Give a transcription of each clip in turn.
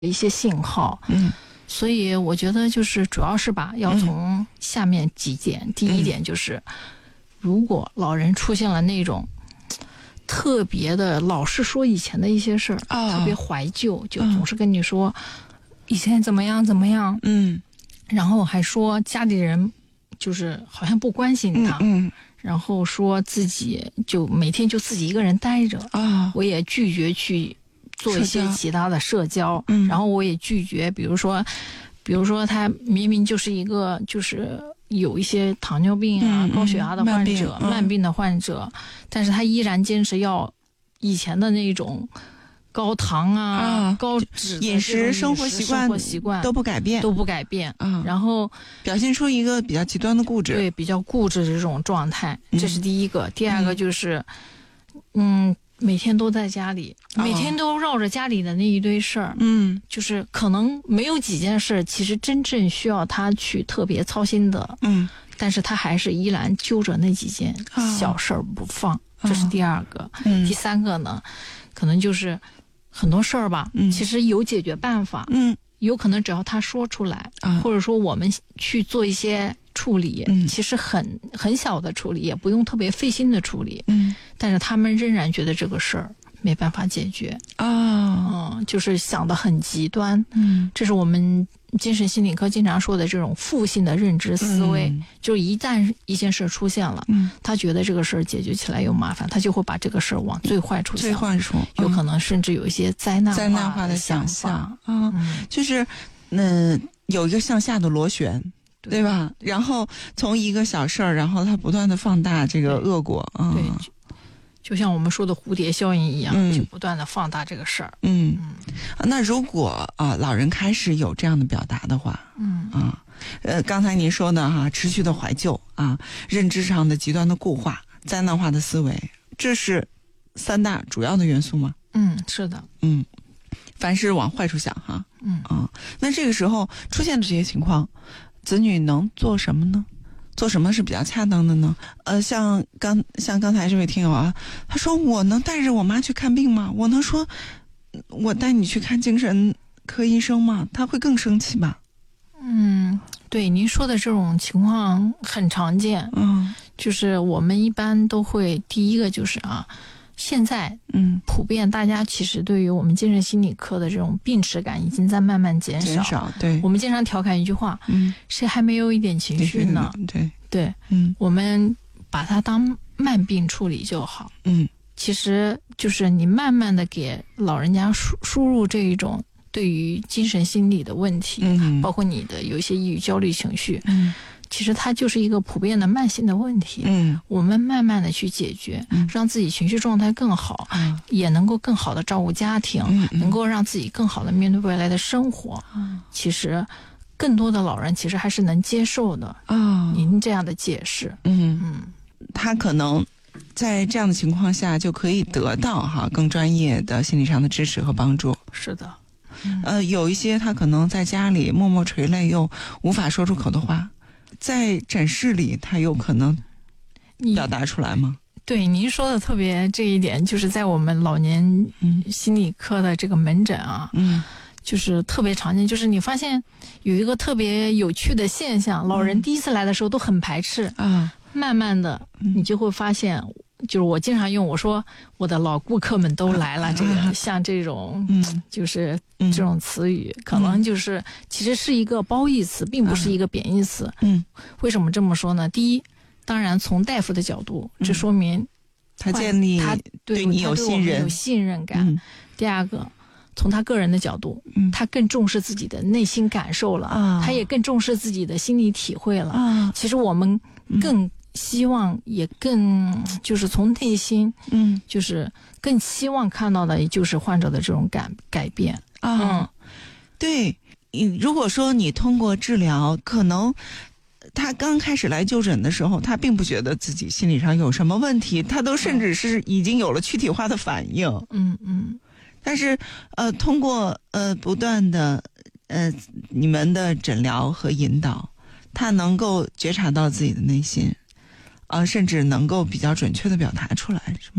一些信号。所以我觉得就是主要是吧，要从下面几点。第一点就是，如果老人出现了那种特别的老是说以前的一些事儿，特别怀旧，就总是跟你说以前怎么样怎么样，然后还说家里人就是好像不关心他，然后说自己就每天就自己一个人待着，我也拒绝去做一些其他的社交，然后我也拒绝，比如说他明明就是一个就是有一些糖尿病啊、高血压的患者、慢病的患者，但是他依然坚持要以前的那种高糖啊、高脂的饮食生活习惯都不改变， 然后表现出一个比较极端的固执， 对，比较固执的这种状态，这是第一个。第二个就是，每天都在家里，每天都绕着家里的那一堆事儿，就是可能没有几件事其实真正需要他去特别操心的，但是他还是依然揪着那几件小事儿不放，这是第二个。第三个呢，可能就是很多事儿吧，其实有解决办法，有可能只要他说出来，或者说我们去做一些处理，其实很小的处理，也不用特别费心的处理，但是他们仍然觉得这个事儿没办法解决就是想得很极端，这是我们精神心理科经常说的这种负性的认知思维，就一旦一件事出现了，他觉得这个事儿解决起来又麻烦，他就会把这个事儿往最坏处想，有可能甚至有一些灾难化的想象就是有一个向下的螺旋，对吧？然后从一个小事儿，然后它不断的放大这个恶果， 对，就像我们说的蝴蝶效应一样，就不断的放大这个事儿。 那如果老人开始有这样的表达的话，刚才您说的持续的怀旧认知上的极端的固化、灾难化的思维，这是三大主要的元素吗？ 是的。 凡事往坏处想那这个时候出现的这些情况，子女能做什么呢？做什么是比较恰当的呢？像刚才这位听友他说我能带着我妈去看病吗？我能说我带你去看精神科医生吗？他会更生气吧？ 对，您说的这种情况很常见。就是我们一般都会第一个就是现在普遍大家其实对于我们精神心理科的这种病耻感已经在慢慢减少。对，我们经常调侃一句话，谁还没有一点情绪呢？对，我们把它当慢病处理就好。其实就是你慢慢的给老人家输入这一种对于精神心理的问题，包括你的有一些抑郁焦虑情绪，其实它就是一个普遍的慢性的问题。我们慢慢的去解决，让自己情绪状态更好，也能够更好的照顾家庭，能够让自己更好的面对未来的生活。其实更多的老人其实还是能接受的您这样的解释。 他可能在这样的情况下就可以得到更专业的心理上的支持和帮助。 是的。 有一些他可能在家里默默垂泪又无法说出口的话，在诊室里他有可能表达出来吗？ 对，您说的特别这一点，就是在我们老年心理科的这个门诊就是特别常见，就是你发现有一个特别有趣的现象，老人第一次来的时候都很排斥慢慢的你就会发现，就是我经常用我说我的老顾客们都来了，这个像这种就是这种词语，可能就是其实是一个褒义词，并不是一个贬义词。为什么这么说呢？第一，当然从大夫的角度，这说明他建立他对你有信任感。第二个，从他个人的角度，他更重视自己的内心感受了，他也更重视自己的心理体会了。其实我们更希望也更就是从内心就是更希望看到的也就是患者的这种改变对，如果说你通过治疗，可能他刚开始来就诊的时候，他并不觉得自己心理上有什么问题，他都甚至是已经有了躯体化的反应。但是通过不断的你们的诊疗和引导，他能够觉察到自己的内心甚至能够比较准确的表达出来，是吗？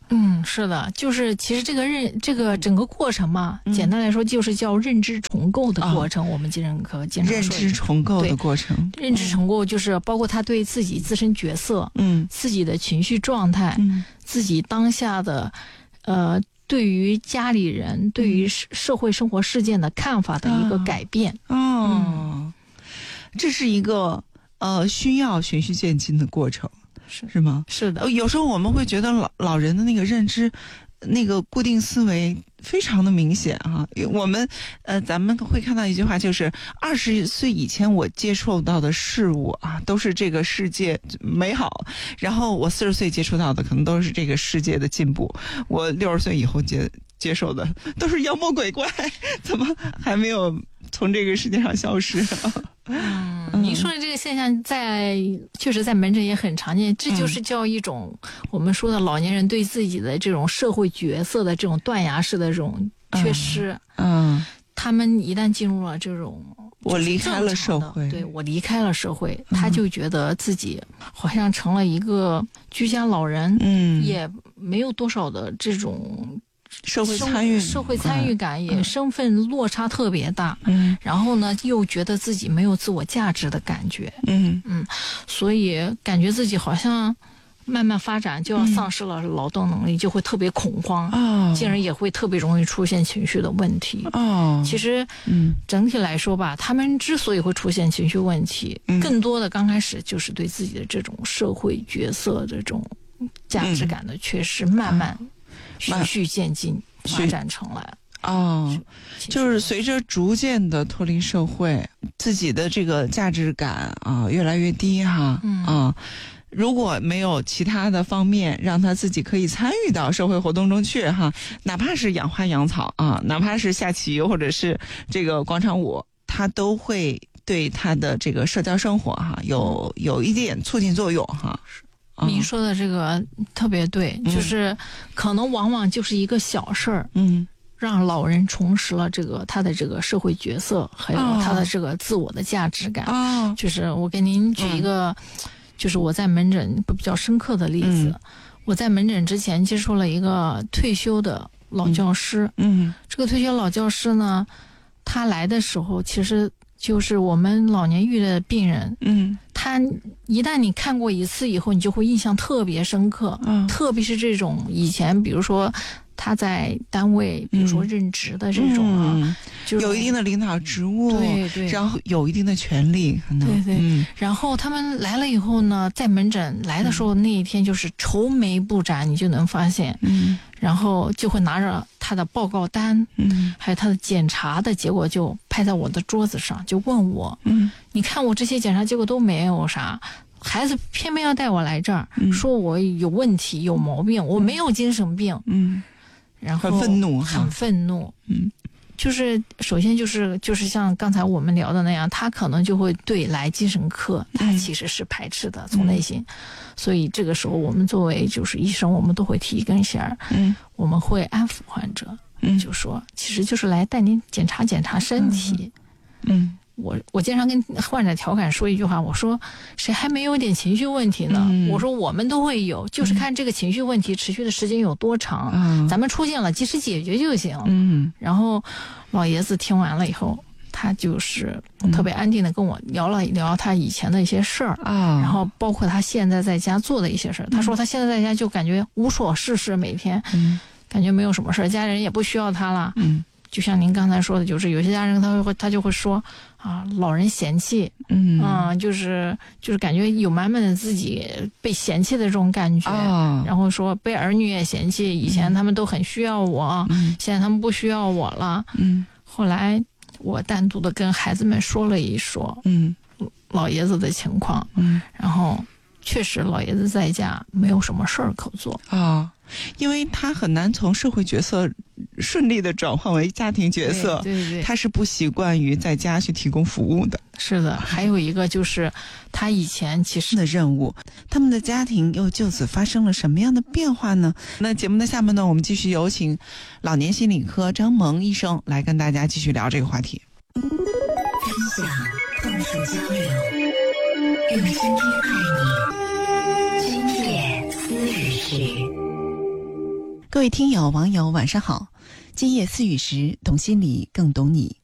是的，就是其实这个整个过程嘛，简单来说就是叫认知重构的过程。我们精神科经常说认知重构的过程， 认知重构就是包括他对自己自身角色，自己的情绪状态，自己当下的对于家里人、对于社会生活事件的看法的一个改变。 这是一个需要循序渐进的过程。是吗？ 是的。 有时候我们会觉得老人的那个认知，那个固定思维非常的明显哈。我们咱们会看到一句话，就是20岁以前我接触到的事物啊，都是这个世界美好，然后我40岁接触到的可能都是这个世界的进步，我60岁以后接受的都是妖魔鬼怪，怎么还没有从这个世界上消失？ 您说的这个现象确实在门诊也很常见，这就是叫一种我们说的老年人对自己的这种社会角色的这种断崖式的这种缺失。他们一旦进入了这种我离开了社会， 对，我离开了社会，他就觉得自己好像成了一个居家老人，也没有多少的这种社会参与感，也身份落差特别大。然后呢，又觉得自己没有自我价值的感觉。所以感觉自己好像慢慢发展就要丧失了劳动能力，就会特别恐慌，进而也会特别容易出现情绪的问题。其实整体来说吧，他们之所以会出现情绪问题，更多的刚开始就是对自己的这种社会角色这种价值感的缺失，慢慢循序渐进发展成来。 就是随着逐渐的脱离社会，自己的这个价值感越来越低哈。如果没有其他的方面让他自己可以参与到社会活动中去哈，哪怕是养花养草哪怕是下棋或者是这个广场舞，他都会对他的这个社交生活有一点促进作用哈。 您说的这个特别对，就是可能往往就是一个小事儿，让老人重拾了他的这个社会角色，还有他的这个自我的价值感。就是我给您举一个，就是我在门诊比较深刻的例子。我在门诊之前接触了一个退休的老教师。这个退休老教师呢，他来的时候其实就是我们老年遇的病人。他一旦你看过一次以后，你就会印象特别深刻。特别是这种以前比如说他在单位比如说任职的这种就是有一定的领导职务， 对， 然后有一定的权利可能。 对，然后他们来了以后呢，在门诊来的时候，那一天就是愁眉不展，你就能发现。然后就会拿着他的报告单，还有他的检查的结果就拍在我的桌子上，就问我，你看我这些检查结果都没有啥，孩子偏偏要带我来这儿，说我有问题有毛病，我没有精神病。然后很愤怒。就是首先就是像刚才我们聊的那样，他可能就会对来精神科他其实是排斥的，从内心。所以这个时候我们作为就是医生，我们都会提一根弦，我们会安抚患者，就说其实就是来带您检查检查身体。我经常跟患者调侃说一句话，我说谁还没有点情绪问题呢？我说我们都会有，就是看这个情绪问题持续的时间有多长，咱们出现了及时解决就行。然后老爷子听完了以后，他就是特别安定的跟我聊了聊他以前的一些事儿，然后包括他现在在家做的一些事儿。他说他现在在家就感觉无所事事，每天感觉没有什么事儿，家人也不需要他了。就像您刚才说的，就是有些家人他就会说老人嫌弃，就是感觉有满满的自己被嫌弃的这种感觉，然后说被儿女也嫌弃，以前他们都很需要我，现在他们不需要我了。后来我单独的跟孩子们说了一说，老爷子的情况，然后确实老爷子在家没有什么事儿可做因为他很难从社会角色顺利的转换为家庭角色， 对， 他是不习惯于在家去提供服务的。 是的，还有一个就是他以前其实的任务，他们的家庭又就此发生了什么样的变化呢？那节目的下面呢，我们继续有请老年心理科张萌医生来跟大家继续聊这个话题。 分享碰触交流，用心听爱你，今夜思雨时。 各位听友网友晚上好，今夜思雨时，懂心理更懂你。